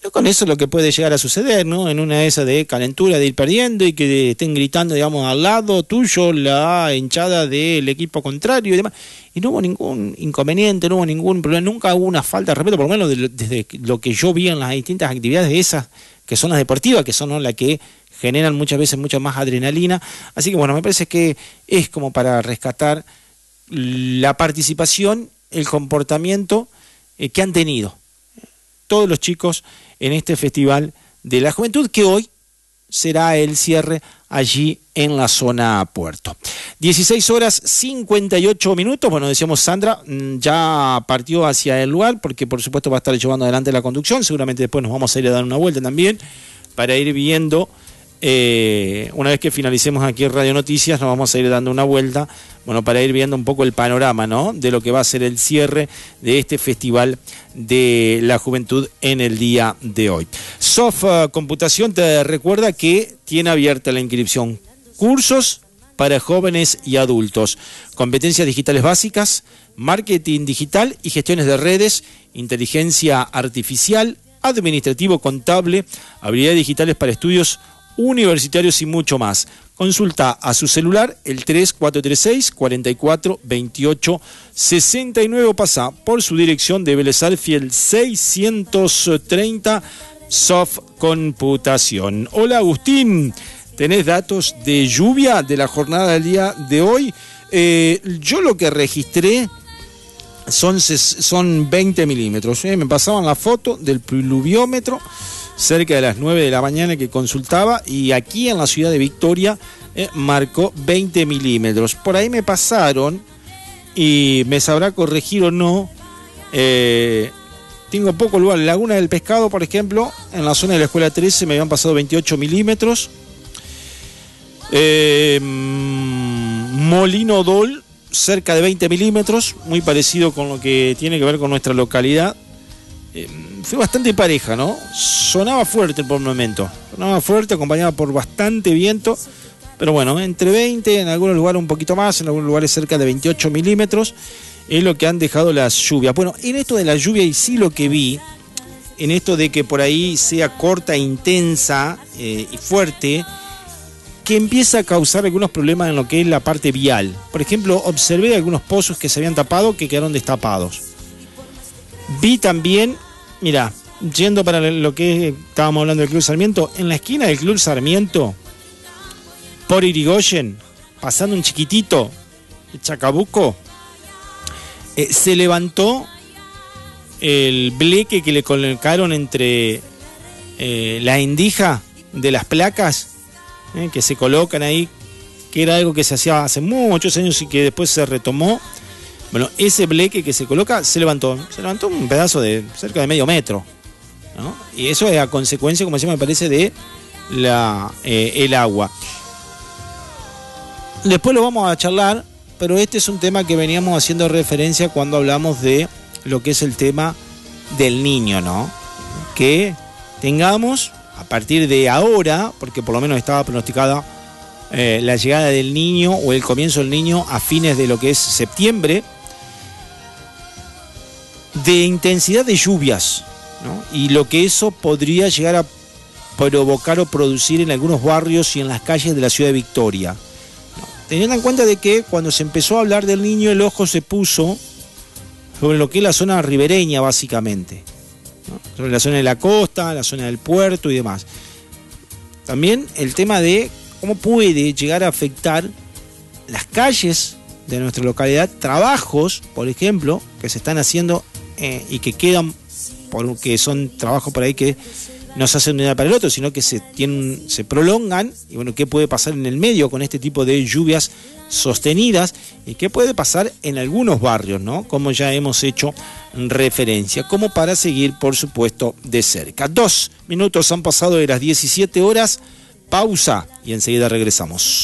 Con eso lo que puede llegar a suceder, ¿no? En una de esas de calentura, de ir perdiendo y que estén gritando, digamos, al lado tuyo la hinchada del equipo contrario y demás. Y no hubo ningún inconveniente, no hubo ningún problema, nunca hubo una falta de respeto, por lo menos desde lo que yo vi en las distintas actividades de esas, que son las deportivas, que son, ¿no?, las que generan muchas veces mucha más adrenalina. Así que bueno, me parece que es como para rescatar la participación, el comportamiento que han tenido todos los chicos en este Festival de la Juventud, que hoy será el cierre allí en la zona Puerto. 16:58. Bueno, decíamos, Sandra ya partió hacia el lugar, porque por supuesto va a estar llevando adelante la conducción. Seguramente después nos vamos a ir a dar una vuelta también, para ir viendo, una vez que finalicemos aquí en Radio Noticias, nos vamos a ir dando una vuelta, bueno, para ir viendo un poco el panorama, ¿no?, de lo que va a ser el cierre de este Festival de la Juventud en el día de hoy. Soft Computación te recuerda que tiene abierta la inscripción. Cursos para jóvenes y adultos, competencias digitales básicas, marketing digital y gestiones de redes, inteligencia artificial, administrativo contable, habilidades digitales para estudios universitarios y mucho más. Consulta a su celular el 3436-4428-69 o pasa por su dirección de Vélez Sarsfield 630, Soft Computación. Hola Agustín, ¿tenés datos de lluvia de la jornada del día de hoy? Yo lo que registré son 20 milímetros. Me pasaban la foto del pluviómetro cerca de las 9 de la mañana que consultaba, y aquí en la ciudad de Victoria marcó 20 milímetros. Por ahí me pasaron, y me sabrá corregir o no, tengo poco lugar. Laguna del Pescado, por ejemplo, en la zona de la Escuela 13 me habían pasado 28 milímetros. Molino Dol, cerca de 20 milímetros, muy parecido con lo que tiene que ver con nuestra localidad. Fue bastante pareja, ¿no? Sonaba fuerte por un momento, sonaba fuerte, acompañado por bastante viento, pero bueno, entre 20, en algunos lugares un poquito más, en algunos lugares cerca de 28 milímetros, es lo que han dejado las lluvias. Bueno, en esto de la lluvia, y sí lo que vi, en esto de que por ahí sea corta, intensa y fuerte, que empieza a causar algunos problemas en lo que es la parte vial. Por ejemplo, observé algunos pozos que se habían tapado, que quedaron destapados. Vi también, mira, yendo para lo que estábamos hablando del Club Sarmiento, en la esquina del Club Sarmiento, por Irigoyen, pasando un chiquitito, el Chacabuco, se levantó el bleque que le colocaron entre la endija de las placas, que se colocan ahí, que era algo que se hacía hace muchos años y que después se retomó. Bueno, ese bleque que se coloca se levantó un pedazo de cerca de medio metro, ¿no? Y eso es a consecuencia, como decía, me parece, de el agua. Después lo vamos a charlar, pero este es un tema que veníamos haciendo referencia cuando hablamos de lo que es el tema del niño, ¿no? Que tengamos, a partir de ahora, porque por lo menos estaba pronosticada la llegada del niño o el comienzo del niño a fines de lo que es septiembre, de intensidad de lluvias, ¿no? Y lo que eso podría llegar a provocar o producir en algunos barrios y en las calles de la ciudad de Victoria, ¿no? Teniendo en cuenta de que cuando se empezó a hablar del niño, el ojo se puso sobre lo que es la zona ribereña, básicamente, ¿no? Sobre la zona de la costa, la zona del puerto y demás. También el tema de cómo puede llegar a afectar las calles de nuestra localidad, trabajos, por ejemplo, que se están haciendo y que quedan, porque son trabajos por ahí que no se hacen de un día para el otro, sino que se prolongan. Y bueno, ¿qué puede pasar en el medio con este tipo de lluvias sostenidas? ¿Y qué puede pasar en algunos barrios, ¿no? Como ya hemos hecho referencia, como para seguir, por supuesto, de cerca. 2 minutos han pasado de las 17 horas, pausa y enseguida regresamos.